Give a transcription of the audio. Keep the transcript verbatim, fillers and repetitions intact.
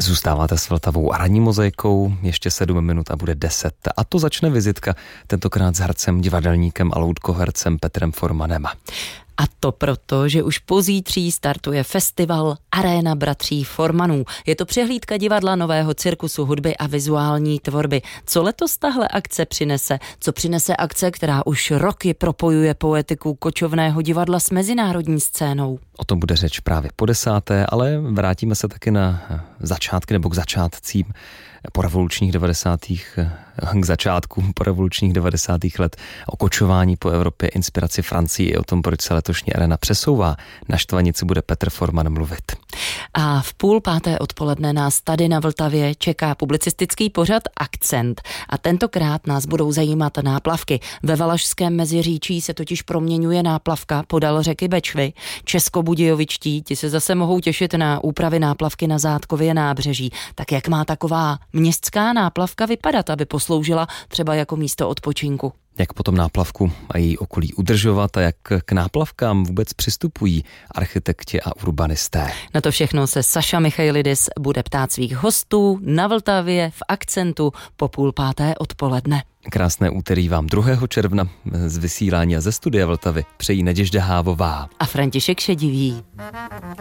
Zůstáváte s Vltavou a ranní mozaikou, ještě sedm minut a bude deset. A to začne vizitka, tentokrát s hercem, divadelníkem a loutkohercem Petrem Formanem. A to proto, že už pozítří startuje festival Aréna bratří Formanů. Je to přehlídka divadla, nového cirkusu, hudby a vizuální tvorby. Co letos tahle akce přinese? Co přinese akce, která už roky propojuje poetiku kočovného divadla s mezinárodní scénou? O tom bude řeč právě po desáté, ale vrátíme se taky na začátky nebo k začátcím porevolučních devadesátých k začátku porevolučních devadesátých let, o kočování po Evropě, inspiraci Francii i o tom, proč se letošní Aréna přesouvá. Na Štvanici bude Petr Forman mluvit. A v půl páté odpoledne nás tady na Vltavě čeká publicistický pořad Akcent. A tentokrát nás budou zajímat náplavky. Ve Valašském Meziříčí se totiž proměňuje náplavka podél řeky Bečvy. Českobudějovičtí, ti se zase mohou těšit na úpravy náplavky na Zátkově nábřeží. Tak jak má taková městská náplavka vypadat, aby posloužila třeba jako místo odpočinku? Jak potom náplavku a její okolí udržovat a jak k náplavkám vůbec přistupují architekti a urbanisté. Na to všechno se Saša Michailidis bude ptát svých hostů na Vltavě v Akcentu po půl páté odpoledne. Krásné úterý vám druhého června z vysílání a ze studia Vltavy přejí Naděžda Hávová a František Šedivý.